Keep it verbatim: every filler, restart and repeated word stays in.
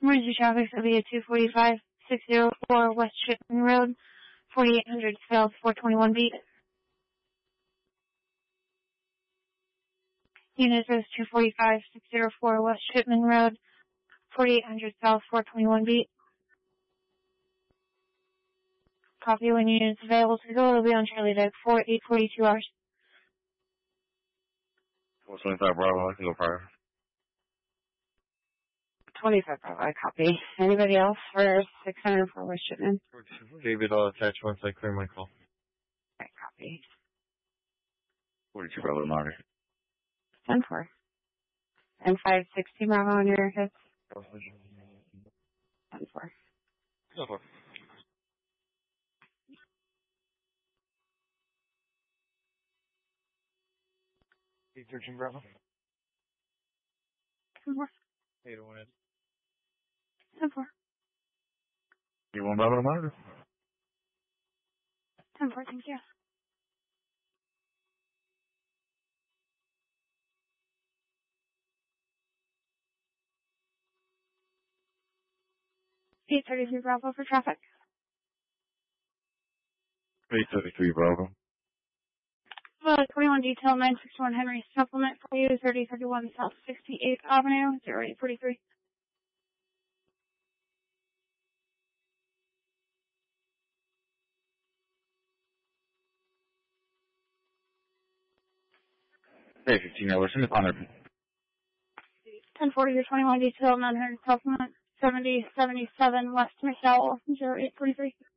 Emergency traffic will be at two forty-five, six oh four West Shipman Road, forty-eight hundred South, four twenty-one beat. Unit is two forty-five, six oh four West Shipman Road, forty-eight hundred South, four twenty-one beat. Copy. When units available to go, it'll be on Charlie Deck for eight forty-two hours. four twenty-five Bravo, I can go prior. twenty-five Bravo, I copy. Anybody else for six hundred for West Shipman? David, I'll attach once I clear my call. I copy. forty-two Bravo, monitor. ten four. And five sixty Bravo on your hits? ten four. ten four. eight thirteen Bravo. ten four. eight oh one Ed. ten four. eight one Bravo, monitor. ten four, thank you. eight thirty-three Bravo for traffic. eight thirty-three Bravo. Uh, twenty-one detail, nine sixty-one Henry supplement for you, thirty thirty-one South sixty-eighth Avenue, zero eight forty-three. Hey, fifteen hours in the corner. ten forty or twenty-one detail, nine hundred supplement, seventy seventy-seven West McDowell, zero eight forty-three.